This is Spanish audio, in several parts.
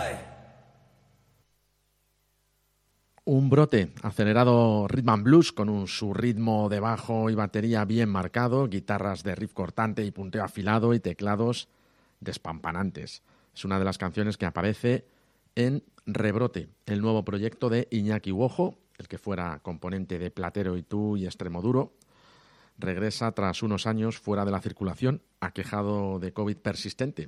Un brote acelerado rhythm and blues con su ritmo de bajo y batería bien marcado, guitarras de riff cortante y punteo afilado y teclados despampanantes. Es una de las canciones que aparece en Rebrote, el nuevo proyecto de Iñaki Wojo, el que fuera componente de Platero y Tú y Extremoduro. Regresa tras unos años fuera de la circulación, aquejado de COVID persistente,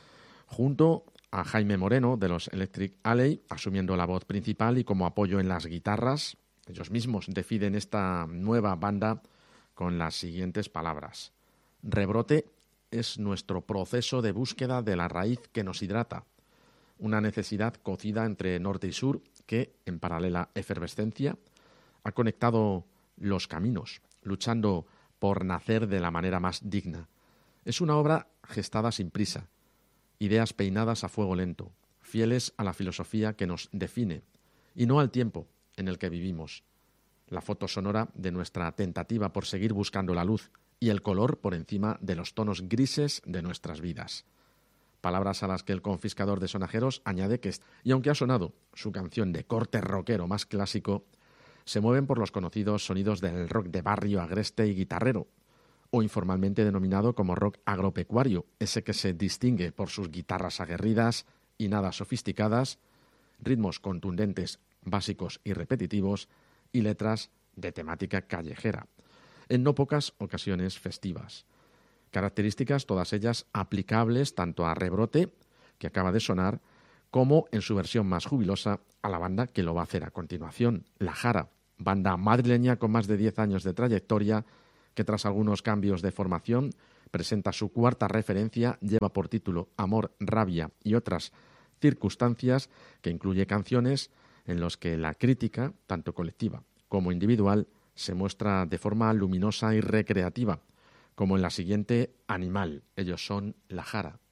junto a Jaime Moreno de los Electric Alley, asumiendo la voz principal y como apoyo en las guitarras. Ellos mismos definen esta nueva banda con las siguientes palabras: Rebrote es nuestro proceso de búsqueda de la raíz que nos hidrata, una necesidad cocida entre norte y sur que, en paralela efervescencia, ha conectado los caminos, luchando por nacer de la manera más digna. Es una obra gestada sin prisa, ideas peinadas a fuego lento, fieles a la filosofía que nos define y no al tiempo en el que vivimos. La foto sonora de nuestra tentativa por seguir buscando la luz y el color por encima de los tonos grises de nuestras vidas. Palabras a las que el confiscador de sonajeros añade que, y aunque ha sonado su canción de corte rockero más clásico, se mueven por los conocidos sonidos del rock de barrio agreste y guitarrero, o informalmente denominado como rock agropecuario, ese que se distingue por sus guitarras aguerridas y nada sofisticadas, ritmos contundentes, básicos y repetitivos, y letras de temática callejera, en no pocas ocasiones festivas. Características todas ellas aplicables tanto a Rebrote, que acaba de sonar, como en su versión más jubilosa a la banda que lo va a hacer a continuación, La Jara, banda madrileña con más de 10 años de trayectoria, que tras algunos cambios de formación presenta su cuarta referencia, lleva por título Amor, Rabia y otras circunstancias, que incluye canciones en las que la crítica, tanto colectiva como individual, se muestra de forma luminosa y recreativa, como en la siguiente, Animal. Ellos son La Jara.